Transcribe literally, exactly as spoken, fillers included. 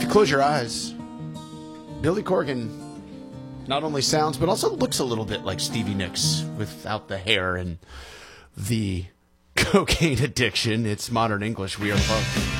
you close your eyes, Billy Corgan not only sounds, but also looks a little bit like Stevie Nicks without the hair and the cocaine addiction. It's Modern English. We are funk.